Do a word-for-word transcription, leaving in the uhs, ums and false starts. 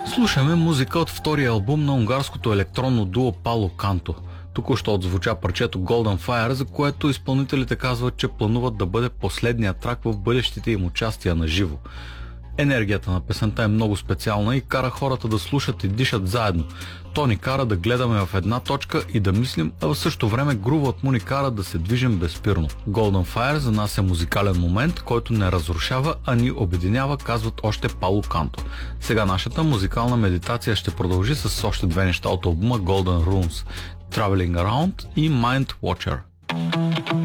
Слушаме музика от втория албум на унгарското електронно дуо Пало Канто. Току-що отзвуча парчето Golden Fire, за което изпълнителите казват, че плануват да бъде последния трак в бъдещите им участия на живо. Енергията на песента е много специална и кара хората да слушат и дишат заедно. То ни кара да гледаме в една точка и да мислим, а в същото време грувът му ни кара да се движим безспирно. Golden Fire за нас е музикален момент, който не разрушава, а ни обединява, казват още Пало Канто. Сега нашата музикална медитация ще продължи с още две неща от албума Golden Runes – Traveling Around и Mind Watcher.